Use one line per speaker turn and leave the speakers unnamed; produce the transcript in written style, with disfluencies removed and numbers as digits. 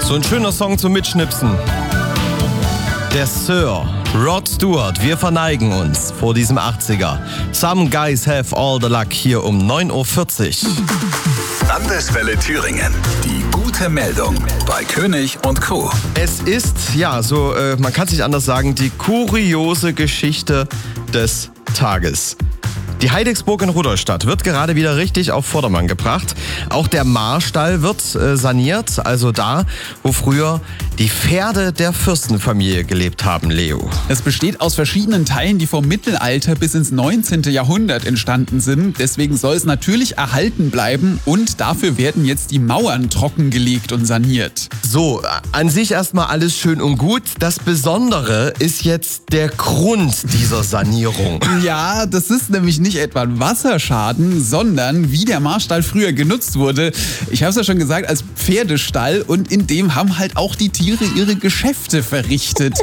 So ein schöner Song zum Mitschnipsen. Der Sir Rod Stewart, wir verneigen uns vor diesem 80er. Some guys have all the luck hier um 9.40 Uhr.
Landeswelle Thüringen. Die gute Meldung bei König und Co.
Es ist, man kann es nicht anders sagen, die kuriose Geschichte des Tages. Die Heidecksburg in Rudolstadt wird gerade wieder richtig auf Vordermann gebracht. Auch der Marstall wird saniert, also da, wo früher die Pferde der Fürstenfamilie gelebt haben, Leo.
Es besteht aus verschiedenen Teilen, die vom Mittelalter bis ins 19. Jahrhundert entstanden sind. Deswegen soll es natürlich erhalten bleiben und dafür werden jetzt die Mauern trockengelegt und saniert.
So, an sich erstmal alles schön und gut. Das Besondere ist jetzt der Grund dieser Sanierung.
Ja, das ist nämlich nicht etwa ein Wasserschaden, sondern wie der Marstall früher genutzt wurde. Ich habe es ja schon gesagt, als Pferdestall, und in dem haben halt auch die Tiere ihre Geschäfte verrichtet.